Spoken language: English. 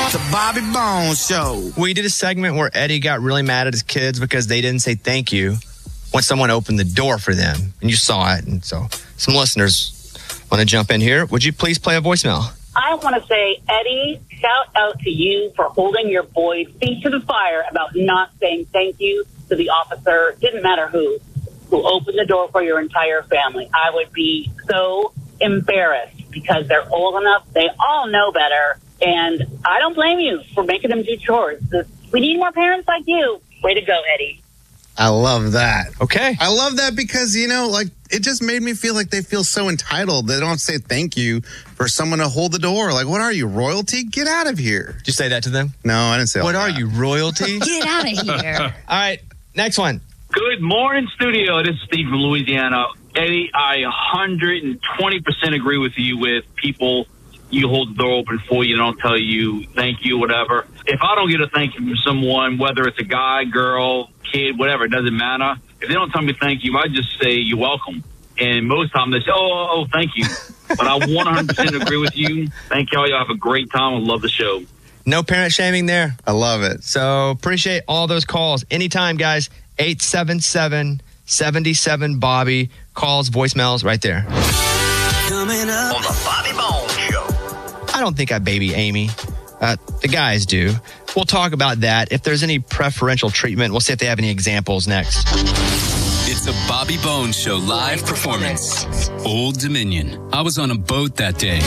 The Bobby Bones Show. We did a segment where Eddie got really mad at his kids because they didn't say thank you when someone opened the door for them. And you saw it. And so some listeners want to jump in here. Would you please play a voicemail? I want to say, Eddie, shout out to you for holding your boy's feet to the fire about not saying thank you to the officer, didn't matter who opened the door for your entire family. I would be so embarrassed because they're old enough. They all know better. And I don't blame you for making them do chores. We need more parents like you. Way to go, Eddie. I love that. Okay. I love that because, it just made me feel like they feel so entitled. They don't say thank you for someone to hold the door. Like, what are you, royalty? Get out of here. Did you say that to them? No, I didn't say What all are that. you, royalty? Get out of here. All right, next one. Good morning, studio. This is Steve from Louisiana. Eddie, I 120% agree with you with people. You hold the door open for you, don't tell you thank you, whatever. If I don't get a thank you from someone, whether it's a guy, girl, kid, whatever, it doesn't matter. If they don't tell me thank you, I just say you're welcome. And most times they say, oh, thank you. But I 100% agree with you. Thank y'all. Y'all have a great time. I love the show. No parent shaming there. I love it. So appreciate all those calls. Anytime, guys. 877-77-Bobby. Calls, voicemails right there. Coming up on the Bobby Bones Show. I don't think I baby Amy. The guys do. We'll talk about that. If there's any preferential treatment, we'll see if they have any examples next. It's a Bobby Bones Show live performance. Old Dominion. I was on a boat that day.